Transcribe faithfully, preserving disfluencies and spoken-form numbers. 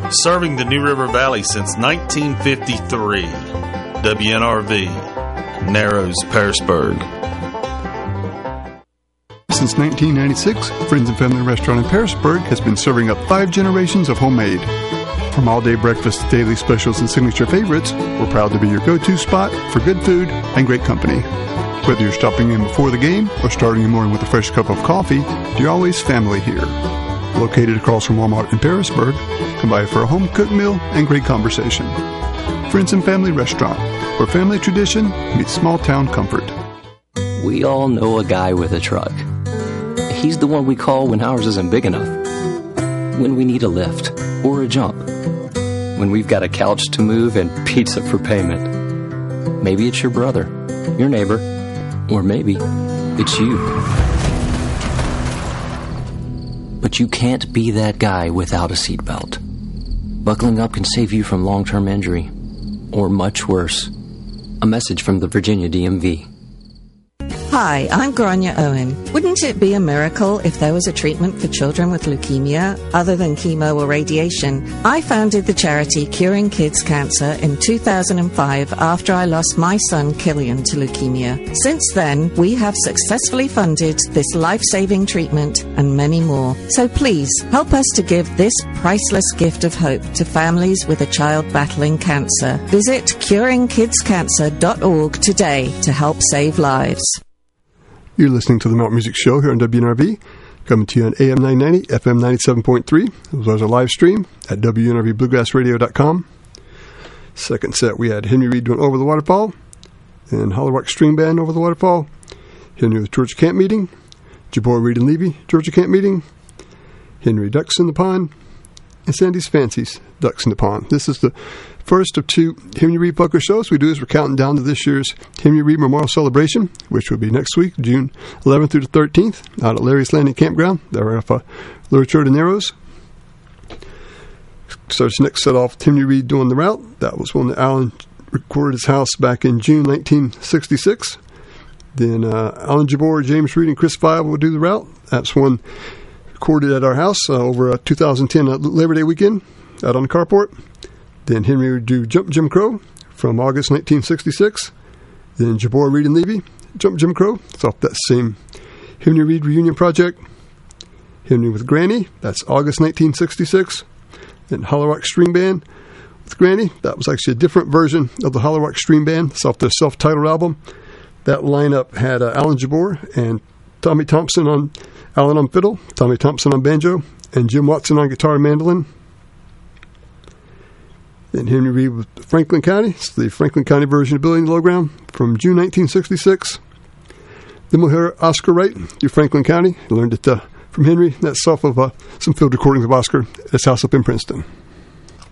Serving the New River Valley since nineteen fifty-three. W N R V, Narrows, Pearisburg. Since nineteen ninety-six, Friends and Family Restaurant in Pearisburg has been serving up five generations of homemade. From all-day breakfast to daily specials and signature favorites, we're proud to be your go-to spot for good food and great company. Whether you're stopping in before the game or starting your morning with a fresh cup of coffee, you're always family here. Located across from Walmart in Pearisburg, come by for a home-cooked meal and great conversation. Friends and Family Restaurant, where family tradition meets small-town comfort. We all know a guy with a truck. He's the one we call when ours isn't big enough. When we need a lift or a jump. When we've got a couch to move and pizza for payment. Maybe it's your brother, your neighbor, or maybe it's you. But you can't be that guy without a seatbelt. Buckling up can save you from long-term injury, or much worse. A message from the Virginia D M V. Hi, I'm Grania Owen. Wouldn't it be a miracle if there was a treatment for children with leukemia other than chemo or radiation? I founded the charity Curing Kids Cancer in two thousand five after I lost my son Killian to leukemia. Since then, we have successfully funded this life-saving treatment and many more. So please, help us to give this priceless gift of hope to families with a child battling cancer. Visit curing kids cancer dot org today to help save lives. You're listening to the Mount Music Show here on W N R V, coming to you on A M nine ninety, F M ninety-seven point three, as well as a live stream at W N R V bluegrass radio dot com. Second set, we had Henry Reed doing Over the Waterfall, and Hollow Rock String Band Over the Waterfall, Henry with Georgia Camp Meeting, Jabor Reed and Levy, Georgia Camp Meeting, Henry Ducks in the Pond, and Sandy's Fancies, Ducks in the Pond. This is the first of two Henry Reed Polka shows we do as we're counting down to this year's Henry Reed Memorial Celebration, which will be next week, June eleventh through the thirteenth, out at Larry's Landing Campground. They're right off uh, Lurch Road and Narrows. Starts next set off Henry Reed doing The Route. That was one that Alan recorded his house back in June nineteen sixty-six. Then uh, Alan Jabor, James Reed, and Chris Five will do The Route. That's one recorded at our house uh, over uh, two thousand ten uh, Labor Day weekend out on the carport. Then Henry would do Jump Jim Crow from August nineteen sixty-six. Then Jabor Reed and Levy, Jump Jim Crow. It's off that same Henry Reed Reunion Project. Henry with Granny, that's August nineteen sixty-six. Then Hollow Rock String Band with Granny. That was actually a different version of the Hollow Rock String Band. It's off their self-titled album. That lineup had uh, Alan Jabor and Tommy Thompson on Alan on fiddle, Tommy Thompson on banjo, and Jim Watson on guitar and mandolin. Then Henry Reed with Franklin County. It's the Franklin County version of Billy and the Low Ground from June nineteen sixty-six. Then we'll hear Oscar Wright do Franklin County. I learned it uh, from Henry. That's off of uh, some field recordings of Oscar at his house up in Princeton.